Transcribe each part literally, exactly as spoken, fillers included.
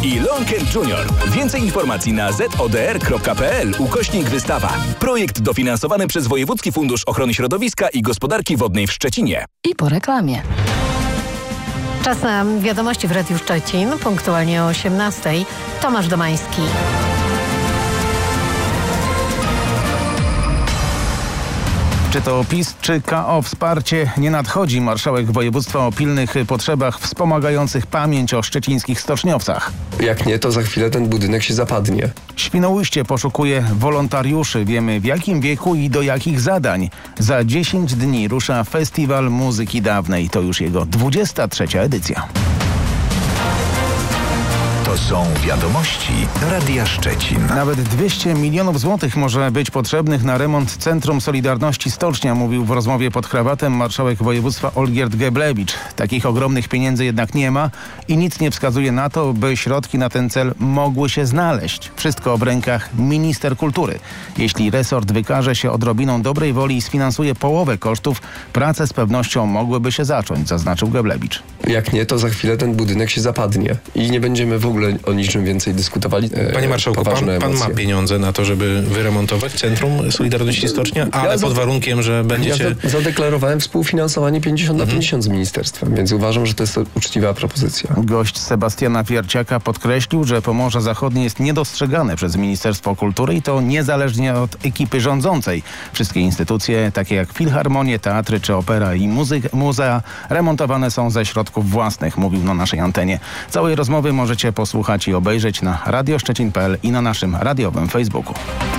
i Longcare Junior. Więcej informacji na zodr.pl ukośnik wystawa. Projekt dofinansowany przez Wojewódzki Fundusz Ochrony Środowiska i Gospodarki Wodnej w Szczecinie. I po reklamie. Czas na wiadomości w Radiu Szczecin, punktualnie o osiemnastej. Tomasz Domański. Czy to PiS, czy K O? Wsparcie nie nadchodzi. Marszałek województwa o pilnych potrzebach wspomagających pamięć o szczecińskich stoczniowcach. Jak nie, to za chwilę ten budynek się zapadnie. Świnoujście poszukuje wolontariuszy. Wiemy w jakim wieku i do jakich zadań. Za dziesięć dni rusza Festiwal Muzyki Dawnej. To już jego dwudziesta trzecia edycja. To są wiadomości Radia Szczecin. Nawet dwieście milionów złotych może być potrzebnych na remont Centrum Solidarności Stocznia, mówił w rozmowie pod krawatem marszałek województwa Olgierd Geblewicz. Takich ogromnych pieniędzy jednak nie ma i nic nie wskazuje na to, by środki na ten cel mogły się znaleźć. Wszystko w rękach minister kultury. Jeśli resort wykaże się odrobiną dobrej woli i sfinansuje połowę kosztów, prace z pewnością mogłyby się zacząć, zaznaczył Geblewicz. Jak nie, to za chwilę ten budynek się zapadnie i nie będziemy w ogóle o niczym więcej dyskutowali. Panie marszałku, pan, pan ma pieniądze na to, żeby wyremontować Centrum Solidarności Stocznia, ale ja pod za, warunkiem, że będziecie... Ja zadeklarowałem współfinansowanie pięćdziesiąt na pięćdziesiąt z ministerstwem, więc uważam, że to jest uczciwa propozycja. Gość Sebastiana Wierciaka podkreślił, że Pomorze Zachodnie jest niedostrzegane przez Ministerstwo Kultury i to niezależnie od ekipy rządzącej. Wszystkie instytucje, takie jak filharmonie, teatry czy opera i muzyk, muzea, remontowane są ze środków własnych, mówił na naszej antenie. Całej rozmowy możecie posłuchać i obejrzeć na radioszczecin kropka p l i na naszym radiowym Facebooku.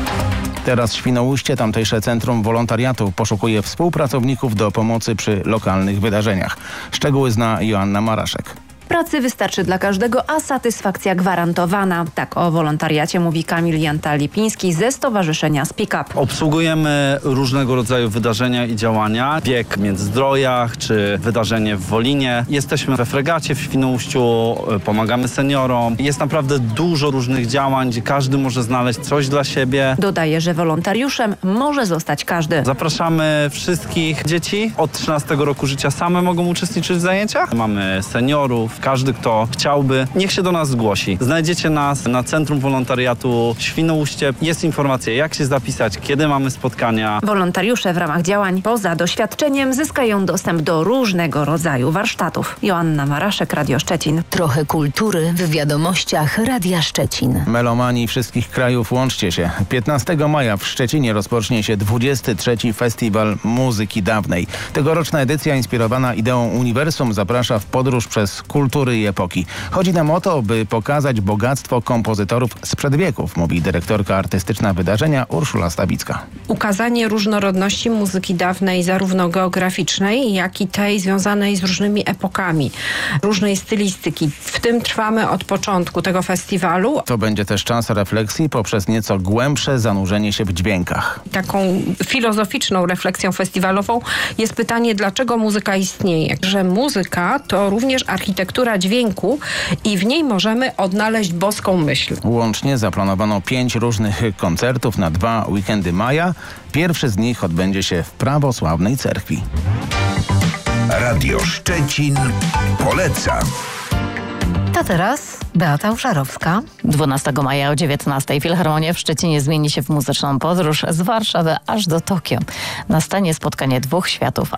Teraz Świnoujście, tamtejsze Centrum Wolontariatu, poszukuje współpracowników do pomocy przy lokalnych wydarzeniach. Szczegóły zna Joanna Maraszek. Pracy wystarczy dla każdego, a satysfakcja gwarantowana. Tak o wolontariacie mówi Kamil Janta-Lipiński ze Stowarzyszenia Speak Up. Obsługujemy różnego rodzaju wydarzenia i działania. Bieg w Międzyzdrojach czy wydarzenie w Wolinie. Jesteśmy we fregacie w Świnoujściu, pomagamy seniorom. Jest naprawdę dużo różnych działań, gdzie każdy może znaleźć coś dla siebie. Dodaje, że wolontariuszem może zostać każdy. Zapraszamy wszystkich dzieci. Od trzynastego roku życia same mogą uczestniczyć w zajęciach. Mamy seniorów. Każdy, kto chciałby, niech się do nas zgłosi. Znajdziecie nas na Centrum Wolontariatu Świnoujście. Jest informacja, jak się zapisać, kiedy mamy spotkania. Wolontariusze w ramach działań poza doświadczeniem zyskają dostęp do różnego rodzaju warsztatów. Joanna Maraszek, Radio Szczecin. Trochę kultury w wiadomościach Radia Szczecin. Melomani wszystkich krajów, łączcie się. piętnastego maja w Szczecinie rozpocznie się dwudziesty trzeci Festiwal Muzyki Dawnej. Tegoroczna edycja inspirowana ideą uniwersum zaprasza w podróż przez kulturę i epoki. Chodzi nam o to, by pokazać bogactwo kompozytorów sprzed wieków, mówi dyrektorka artystyczna wydarzenia Urszula Stawicka. Ukazanie różnorodności muzyki dawnej, zarówno geograficznej, jak i tej związanej z różnymi epokami, różnej stylistyki. W tym trwamy od początku tego festiwalu. To będzie też czas refleksji poprzez nieco głębsze zanurzenie się w dźwiękach. Taką filozoficzną refleksją festiwalową jest pytanie, dlaczego muzyka istnieje. Że muzyka to również architektura dźwięku i w niej możemy odnaleźć boską myśl. Łącznie zaplanowano pięć różnych koncertów na dwa weekendy maja. Pierwszy z nich odbędzie się w prawosławnej cerkwi. Radio Szczecin poleca. To teraz Beata Uszarowska. dwunastego maja o dziewiętnastej Filharmonia w Szczecinie zmieni się w muzyczną podróż z Warszawy aż do Tokio. Nastanie spotkanie dwóch światów,